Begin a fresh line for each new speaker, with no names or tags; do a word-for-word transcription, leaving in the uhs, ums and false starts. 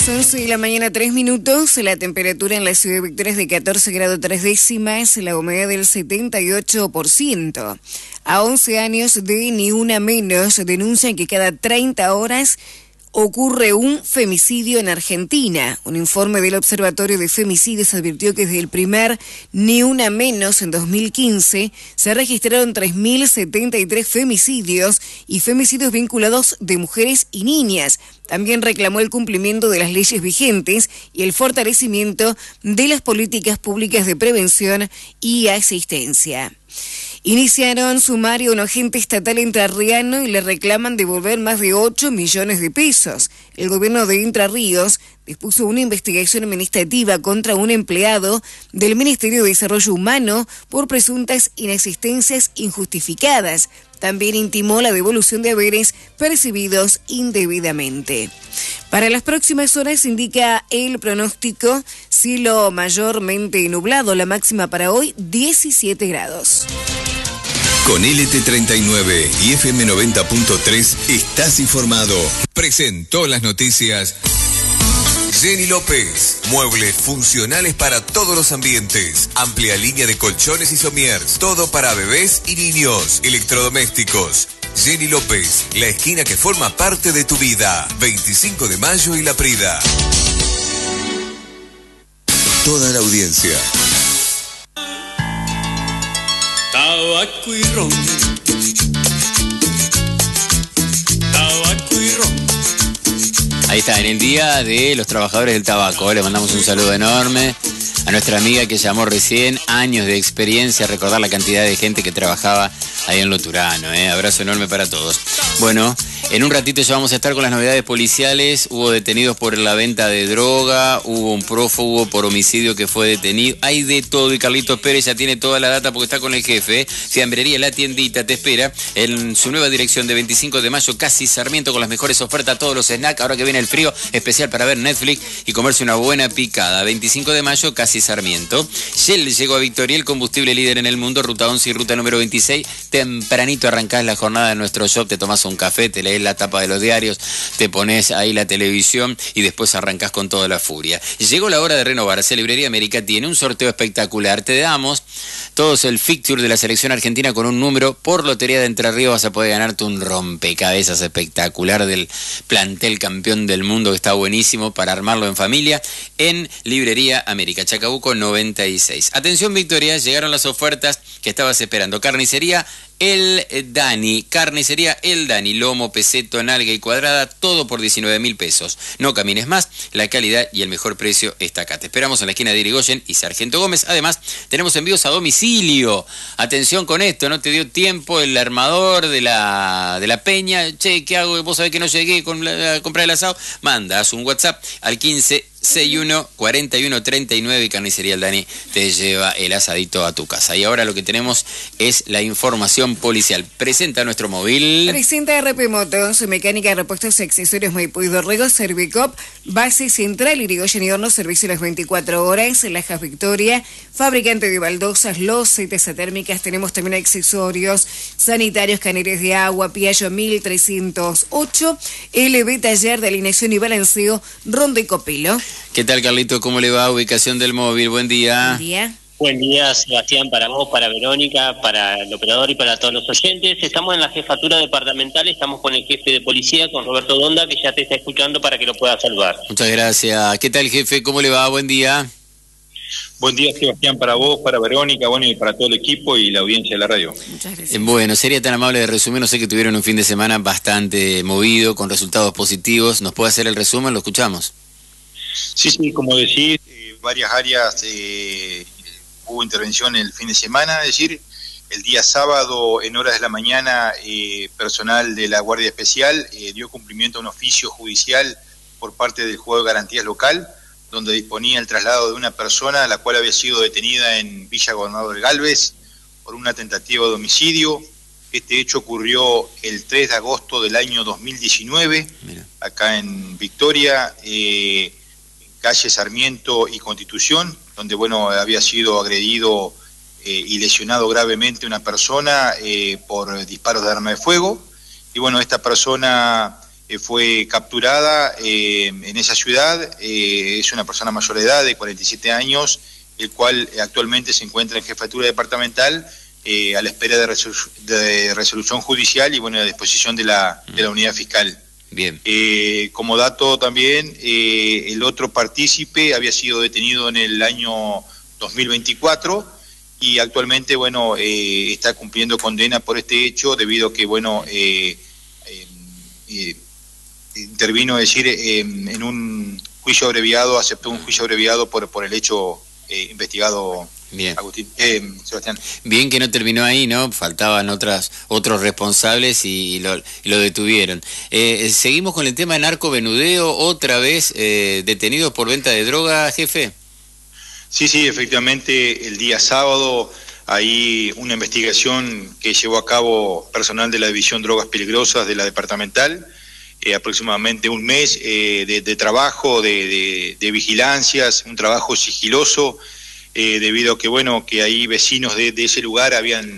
once de la mañana, tres minutos. La temperatura en la ciudad de Victoria es de catorce grados tres décimas, la humedad del setenta y ocho por ciento. A once años de Ni Una Menos, denuncian que cada treinta horas ocurre un femicidio en Argentina. Un informe del Observatorio de Femicidios advirtió que desde el primer Ni Una Menos en dos mil quince se registraron tres mil setenta y tres femicidios y femicidios vinculados de mujeres y niñas. También reclamó el cumplimiento de las leyes vigentes y el fortalecimiento de las políticas públicas de prevención y asistencia. Iniciaron sumario a un agente estatal entrerriano y le reclaman devolver más de ocho millones de pesos. El gobierno de Entre Ríos dispuso una investigación administrativa contra un empleado del Ministerio de Desarrollo Humano por presuntas inexistencias injustificadas. También intimó la devolución de haberes percibidos indebidamente. Para las próximas horas indica el pronóstico cielo mayormente nublado, la máxima para hoy diecisiete grados.
Con L T treinta y nueve y F M noventa punto tres estás informado. Presentó las noticias Jenny López. Muebles funcionales para todos los ambientes. Amplia línea de colchones y somiers. Todo para bebés y niños. Electrodomésticos. Jenny López, la esquina que forma parte de tu vida. veinticinco de mayo y La Prida. Toda la audiencia.
Tabaco y ron. Tabaco y ron.
Ahí está, en el Día de los Trabajadores del Tabaco. Le mandamos un saludo enorme a nuestra amiga que llamó recién, años de experiencia, recordar la cantidad de gente que trabajaba ahí en Loturano, ¿eh? Abrazo enorme para todos. Bueno, en un ratito ya vamos a estar con las novedades policiales. Hubo detenidos por la venta de droga, hubo un prófugo por homicidio que fue detenido. Hay de todo y Carlitos Pérez ya tiene toda la data porque está con el jefe, ¿eh? Fiambrería La Tiendita te espera en su nueva dirección de veinticinco de mayo, casi Sarmiento, con las mejores ofertas, todos los snacks. Ahora que viene el frío, especial para ver Netflix y comerse una buena picada. veinticinco de mayo, casi Sarmiento. Shell llegó a Victoria, el combustible líder en el mundo, ruta once y ruta número veintiséis. Tempranito arrancás la jornada de nuestro shop, te tomás un café, te lees la tapa de los diarios, te pones ahí la televisión y después arrancás con toda la furia. Llegó la hora de renovarse. Librería América tiene un sorteo espectacular. Te damos todos el fixture de la selección argentina con un número. Por Lotería de Entre Ríos vas a poder ganarte un rompecabezas espectacular del plantel campeón del mundo, que está buenísimo para armarlo en familia, en Librería América, Chacabuco noventa y seis. Atención Victoria, llegaron las ofertas que estabas esperando. Carnicería El Dani, carnicería El Dani, lomo, peseto, nalga y cuadrada, todo por diecinueve mil pesos. No camines más, la calidad y el mejor precio está acá. Te esperamos en la esquina de Irigoyen y Sargento Gómez. Además, tenemos envíos a domicilio. Atención con esto, no te dio tiempo el armador de la, de la peña. Che, ¿qué hago? Vos sabés que no llegué con la, a comprar el asado. Mandas un WhatsApp al quince sesenta y uno cuarenta y uno treinta y nueve y Carnicería El Dani te lleva el asadito a tu casa. Y ahora lo que tenemos es la información policial. Presenta nuestro móvil.
Presenta R P Motos, mecánica de repuestos y accesorios Maipú y Dorrego, Servicop, base central, Irigoyen y Hornos, servicio las veinticuatro horas, Lajas Victoria, fabricante de baldosas, losetas térmicas, tenemos también accesorios sanitarios, caneres de agua, Piaggio mil trescientos ocho, L B Taller de alineación y balanceo, Ronda y Copelo.
¿Qué tal, Carlito? ¿Cómo le va? Ubicación del móvil. Buen día.
Buen día.
Buen día, Sebastián, para vos, para Verónica, para el operador y para todos los oyentes. Estamos en la jefatura departamental, estamos con el jefe de policía, con Roberto Donda, que ya te está escuchando para que lo pueda saludar.
Muchas gracias. ¿Qué tal, jefe? ¿Cómo le va? Buen día.
Buen día, Sebastián, para vos, para Verónica, bueno, y para todo el equipo y la audiencia de la radio.
Muchas gracias.
Bueno, sería tan amable de resumir, no sé que tuvieron un fin de semana bastante movido, con resultados positivos. ¿Nos puede hacer el resumen? Lo escuchamos.
Sí, sí, como decís, eh, varias áreas eh, hubo intervención el fin de semana, es decir, el día sábado en horas de la mañana eh, personal de la Guardia Especial eh, dio cumplimiento a un oficio judicial por parte del Juzgado de Garantías Local, donde disponía el traslado de una persona la cual había sido detenida en Villa Gobernador Galvez por una tentativa de homicidio. Este hecho ocurrió el tres de agosto del año dos mil diecinueve, Mira. acá en Victoria, eh, calle Sarmiento y Constitución, donde bueno había sido agredido eh, y lesionado gravemente una persona eh, por disparos de arma de fuego. Y bueno, esta persona eh, fue capturada eh, en esa ciudad. Eh, es una persona mayor de edad, de cuarenta y siete años, el cual actualmente se encuentra en jefatura departamental eh, a la espera de, resolu- de resolución judicial y bueno, a disposición de la, de la unidad fiscal.
Bien.
Eh, como dato también, eh, el otro partícipe había sido detenido en el año dos mil veinticuatro y actualmente, bueno, eh, está cumpliendo condena por este hecho debido a que, bueno, eh, eh, eh, intervino, es decir, eh, en un juicio abreviado, aceptó un juicio abreviado por, por el hecho eh, investigado.
Bien.
Agustín, eh, Sebastián.
Bien que no terminó ahí, ¿no? Faltaban otras otros responsables y, y, lo, y lo detuvieron. Eh, seguimos con el tema de narcovenudeo, otra vez eh, detenidos por venta de droga, jefe.
Sí, sí, efectivamente, el día sábado hay una investigación que llevó a cabo personal de la División Drogas Peligrosas de la departamental, eh, aproximadamente un mes eh, de, de trabajo, de, de, de vigilancias, un trabajo sigiloso, eh, debido a que, bueno, que ahí vecinos de, de ese lugar habían